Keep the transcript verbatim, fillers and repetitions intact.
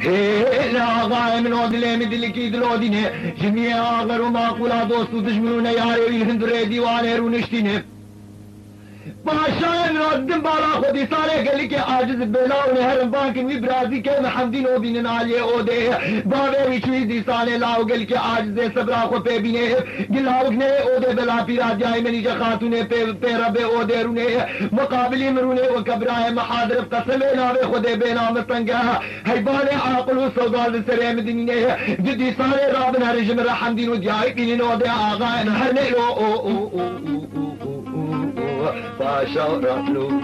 لا آقای من آدله مدلی کی دلودینه جمعی آقر و معقولا دوست و دشمنون یاری ویل هندره دیوانه رو نشتینه باشای من آدم بالا خودی ساله گلی که عاجز بلاون هرم بانکن وی برازی که محمدین او بینن آلی او ده باوه وی چوی دی ساله لاو گل که عاجز صبرا خو پی بینه گلاوک نه او ده بلا پیرا جای منی جا خاتونه پی رب او ده رونه مقابلی مرونه و کبرای محاضر قسم ناوه خود بینام سنگا حیبان عاقل و سوگال سره مدینه جدی ساله رابن هرشم رحمدین و جای بینن او ده آقا هر نیلو او او او او او او او باشا رحلو